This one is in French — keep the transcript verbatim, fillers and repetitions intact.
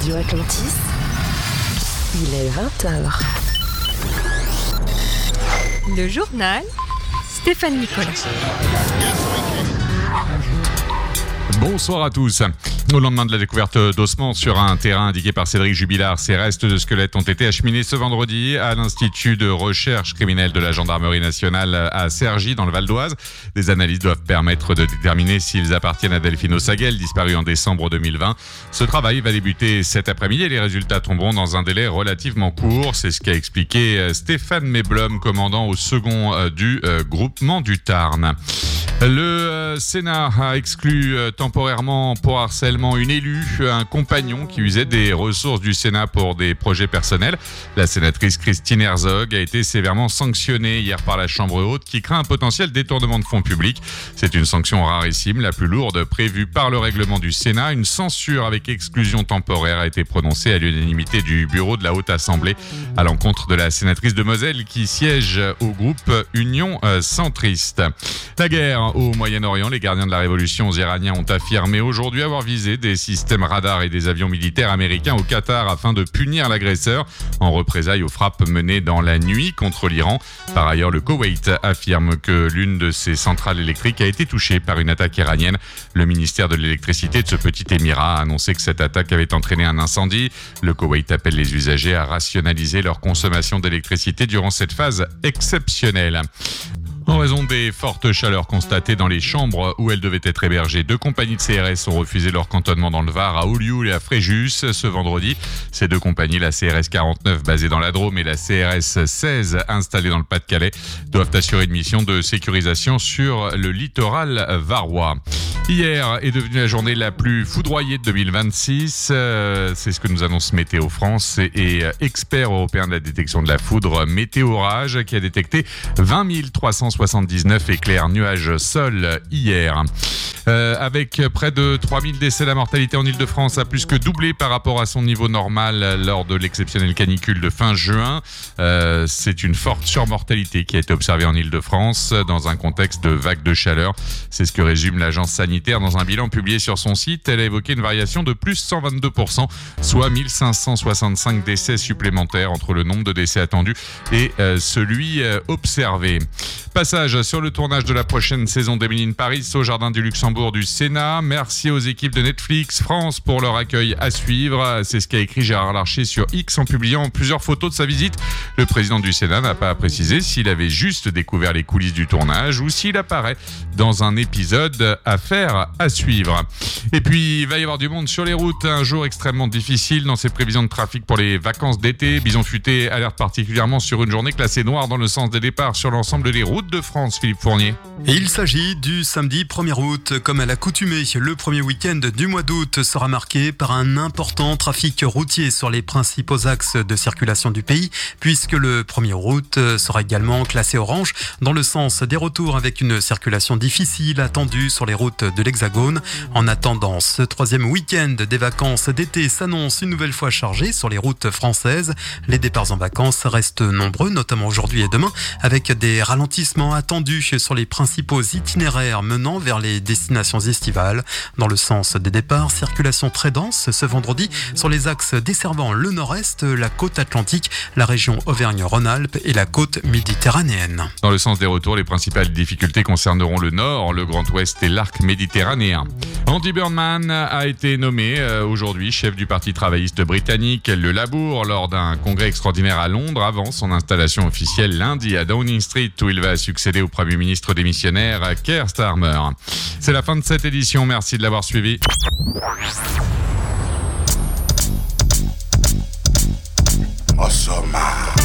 Radio Atlantis, il est vingt heures. Le journal Stéphane Nicolas. Bonsoir à tous. Au lendemain de la découverte d'ossements sur un terrain indiqué par Cédric Jubilard, ces restes de squelettes ont été acheminés ce vendredi à l'Institut de recherche criminelle de la Gendarmerie nationale à Cergy, dans le Val d'Oise. Des analyses doivent permettre de déterminer s'ils appartiennent à Delphine Saguel, disparu en décembre deux mille vingt. Ce travail va débuter cet après-midi et les résultats tomberont dans un délai relativement court. C'est ce qu'a expliqué Stéphane Meblum, commandant au second du euh, groupement du Tarn. Le euh, Sénat a exclu euh, temporairement pour harcèlement une élue, un compagnon qui usait des ressources du Sénat pour des projets personnels. La sénatrice Christine Herzog a été sévèrement sanctionnée hier par la Chambre haute qui craint un potentiel détournement de fonds publics. C'est une sanction rarissime, la plus lourde prévue par le règlement du Sénat. Une censure avec exclusion temporaire a été prononcée à l'unanimité du bureau de la Haute Assemblée à l'encontre de la sénatrice de Moselle qui siège au groupe Union euh, centriste. La guerre au Moyen-Orient, les gardiens de la révolution iraniens ont affirmé aujourd'hui avoir visé des systèmes radars et des avions militaires américains au Qatar afin de punir l'agresseur en représailles aux frappes menées dans la nuit contre l'Iran. Par ailleurs, le Koweït affirme que l'une de ses centrales électriques a été touchée par une attaque iranienne. Le ministère de l'électricité de ce petit émirat a annoncé que cette attaque avait entraîné un incendie. Le Koweït appelle les usagers à rationaliser leur consommation d'électricité durant cette phase exceptionnelle. En raison des fortes chaleurs constatées dans les chambres où elles devaient être hébergées, deux compagnies de C R S ont refusé leur cantonnement dans le Var, à Ollioules et à Fréjus ce vendredi. Ces deux compagnies, la C R S quarante-neuf basée dans la Drôme et la C R S seize installée dans le Pas-de-Calais, doivent assurer une mission de sécurisation sur le littoral varois. Hier est devenue la journée la plus foudroyée de deux mille vingt-six. Euh, c'est ce que nous annonce Météo France et, et expert européen de la détection de la foudre, Météorage, qui a détecté vingt mille trois cent soixante-dix-neuf éclairs nuages sol hier. Euh, avec près de trois mille décès, la mortalité en Ile-de-France a plus que doublé par rapport à son niveau normal lors de l'exceptionnelle canicule de fin juin. Euh, c'est une forte surmortalité qui a été observée en Ile-de-France dans un contexte de vague de chaleur. C'est ce que résume l'agence sanitaire dans un bilan publié sur son site. Elle a évoqué une variation de plus cent vingt-deux pour cent, soit mille cinq cent soixante-cinq décès supplémentaires entre le nombre de décès attendus et euh, celui euh, observé. Passage sur le tournage de la prochaine saison d'Emily in Paris au Jardin du Luxembourg du Sénat. Merci aux équipes de Netflix France pour leur accueil à suivre. C'est ce qu'a écrit Gérard Larcher sur X en publiant plusieurs photos de sa visite. Le président du Sénat n'a pas précisé s'il avait juste découvert les coulisses du tournage ou s'il apparaît dans un épisode à faire à suivre. Et puis, il va y avoir du monde sur les routes. Un jour extrêmement difficile dans ses prévisions de trafic pour les vacances d'été. Bison Futé alerte particulièrement sur une journée classée noire dans le sens des départs sur l'ensemble des routes de France. Philippe Fournier. Et il s'agit du samedi premier août. Comme à l'accoutumée, le premier week-end du mois d'août sera marqué par un important trafic routier sur les principaux axes de circulation du pays, puisque le premier août sera également classé orange dans le sens des retours, avec une circulation difficile attendue sur les routes de l'Hexagone. En attendant, ce troisième week-end des vacances d'été s'annonce une nouvelle fois chargé sur les routes françaises. Les départs en vacances restent nombreux, notamment aujourd'hui et demain, avec des ralentissements attendus sur les principaux itinéraires menant vers les destinations estivales. Dans le sens des départs, circulation très dense ce vendredi sur les axes desservant le nord-est, la côte atlantique, la région Auvergne-Rhône-Alpes et la côte méditerranéenne. Dans le sens des retours, les principales difficultés concerneront le nord, le Grand Ouest et l'arc méditerranéen. Andy Burnham a été nommé euh, aujourd'hui chef du Parti travailliste britannique, le Labour, lors d'un congrès extraordinaire à Londres avant son installation officielle lundi à Downing Street, où il va succéder au Premier ministre démissionnaire Keir Starmer. C'est la fin de cette édition, merci de l'avoir suivi. Osoma.